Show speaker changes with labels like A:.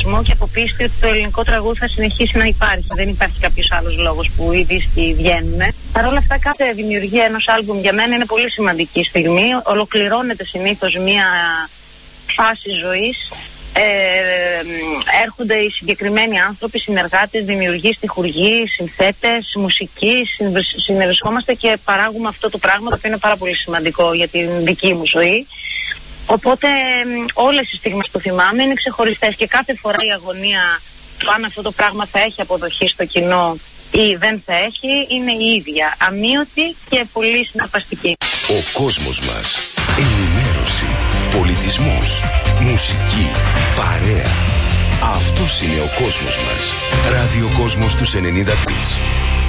A: πολιτισμό και από πίστη ότι το ελληνικό τραγούδι θα συνεχίσει να υπάρχει. Δεν υπάρχει κάποιος άλλος λόγος που οι δίσκοι βγαίνουν. Παρ' όλα αυτά, κάθε δημιουργία ενός άλμπουμ για μένα είναι πολύ σημαντική στιγμή. Ολοκληρώνεται συνήθως μία φάση ζωής. Έρχονται οι συγκεκριμένοι άνθρωποι, συνεργάτες, δημιουργοί, στιχουργοί, συνθέτες, μουσικοί, συνευρισκόμαστε και παράγουμε αυτό το πράγμα, το οποίο είναι πάρα πολύ σημαντικό για την δική μου ζωή. Οπότε όλες οι στιγμές που θυμάμαι είναι ξεχωριστές και κάθε φορά η αγωνία του αν αυτό το πράγμα θα έχει αποδοχή στο κοινό ή δεν θα έχει είναι η ίδια, αμείωτη και πολύ συναρπαστική.
B: Ο κόσμος μας, ενημέρωση, πολιτισμός, μουσική, παρέα. Αυτός είναι ο κόσμος μας. Ραδιοκόσμος τους 93.